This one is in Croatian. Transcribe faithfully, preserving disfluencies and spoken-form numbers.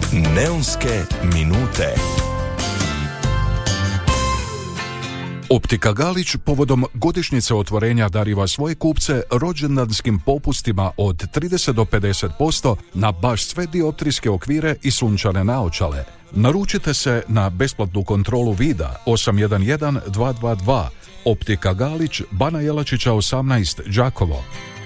Neonske minute. Optika Galić povodom godišnjice otvorenja dariva svoje kupce rođendanskim popustima od trideset do pedeset posto na baš sve dioptrijske okvire i sunčane naočale. Naručite se na besplatnu kontrolu vida osam jedan jedan dva dva dva. Optika Galić, Bana Jelačića osamnaest, Đakovo.